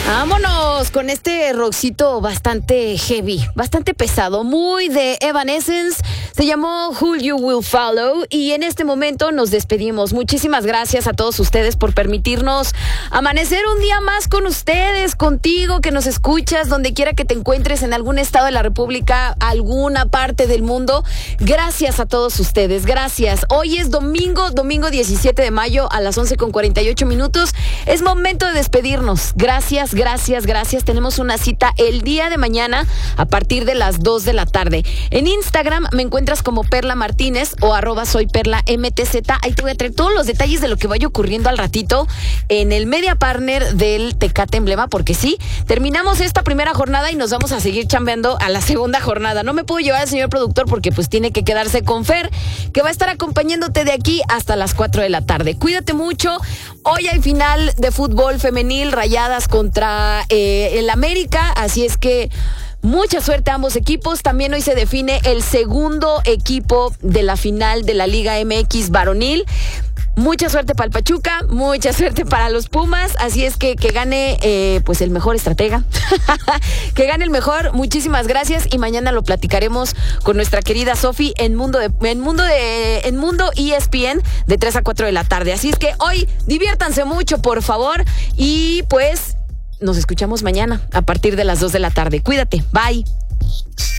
Vámonos con este rockcito bastante heavy, bastante pesado, muy de Evanescence. Se llamó Who You Will Follow y en este momento nos despedimos. Muchísimas gracias a todos ustedes por permitirnos amanecer un día más con ustedes, contigo que nos escuchas, donde quiera que te encuentres, en algún estado de la República, alguna parte del mundo. Gracias a todos ustedes, gracias. Hoy es domingo 17 de mayo a las 11:48. Es momento de despedirnos. Gracias. Tenemos una cita el día de mañana a partir de las 2 de la tarde. En Instagram me encuentras como Perla Martínez o @soyperlamtz. Ahí te voy a traer todos los detalles de lo que vaya ocurriendo al ratito en el media partner del Tecate Emblema, porque sí, terminamos esta primera jornada y nos vamos a seguir chambeando a la segunda jornada. No me puedo llevar al señor productor porque pues tiene que quedarse con Fer, que va a estar acompañándote de aquí hasta las 4 de la tarde. Cuídate mucho. Hoy hay final de fútbol femenil, Rayadas contra el América, así es que mucha suerte a ambos equipos. También hoy se define el segundo equipo de la final de la Liga MX varonil. Mucha suerte para el Pachuca, mucha suerte para los Pumas, así es que gane pues el mejor estratega, que gane el mejor. Muchísimas gracias y mañana lo platicaremos con nuestra querida Sofi en Mundo ESPN de 3 a 4 de la tarde. Así es que hoy diviértanse mucho, por favor, y pues nos escuchamos mañana a partir de las 2 de la tarde. Cuídate, bye.